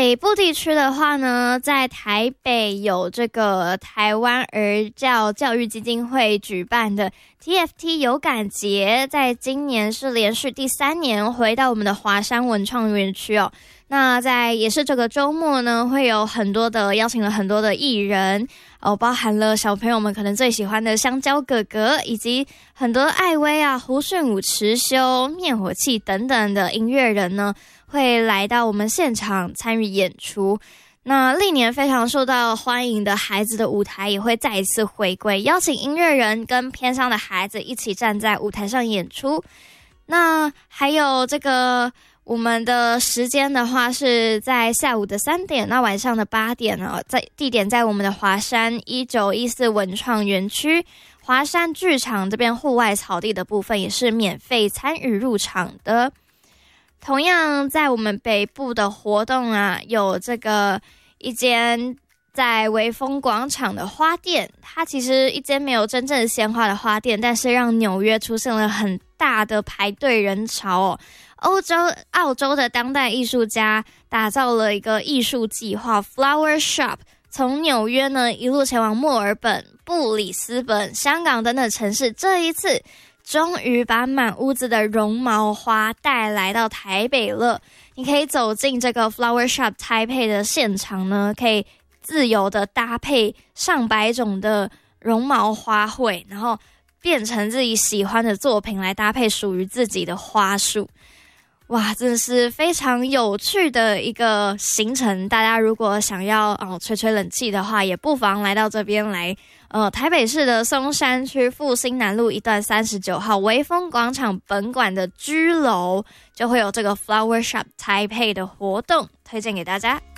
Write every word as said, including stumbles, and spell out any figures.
北部地区的话呢，在台北有这个台湾儿教教育基金会举办的 T F T 有感节，在今年是连续第三年回到我们的华山文创园区哦。那在也是这个周末呢，会有很多的邀请了很多的艺人哦，包含了小朋友们可能最喜欢的香蕉哥哥，以及很多艾薇啊、胡顺武、池修、灭火器等等的音乐人呢，会来到我们现场参与演出。那历年非常受到欢迎的孩子的舞台也会再一次回归，邀请音乐人跟偏乡的孩子一起站在舞台上演出。那还有这个我们的时间的话是在下午的三点，那晚上的八点呢，在地点在我们的华山一九一四文创园区华山剧场这边户外草地的部分也是免费参与入场的。同样在我们北部的活动啊，有这个一间在微风广场的花店，它其实一间没有真正鲜花的花店，但是让纽约出现了很大的排队人潮哦。欧洲、澳洲的当代艺术家打造了一个艺术计划 Flower Shop， 从纽约呢一路前往墨尔本、布里斯本、香港等等城市，这一次终于把满屋子的绒毛花带来到台北了。你可以走进这个 Flower Shop Taipei 的现场呢，可以自由的搭配上百种的绒毛花卉，然后变成自己喜欢的作品来搭配属于自己的花束。哇，真的是非常有趣的一个行程，大家如果想要哦吹吹冷气的话，也不妨来到这边来。呃，台北市的松山区复兴南路一段三十九号微风广场本馆的居楼就会有这个 Flower Shop Taipei 的活动，推荐给大家。